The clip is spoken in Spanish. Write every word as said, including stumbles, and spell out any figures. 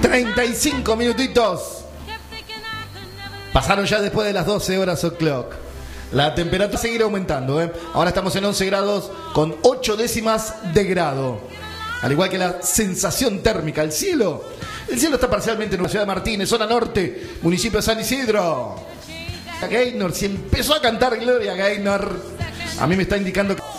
treinta y cinco minutitos. Pasaron ya después de las doce horas o'clock. La temperatura seguirá aumentando, ¿eh? Ahora estamos en once grados con ocho décimas de grado. Al igual que la sensación térmica. El cielo, el cielo está parcialmente en la ciudad de Martínez, zona norte, municipio de San Isidro. Gaynor, si empezó a cantar Gloria Gaynor, a mí me está indicando que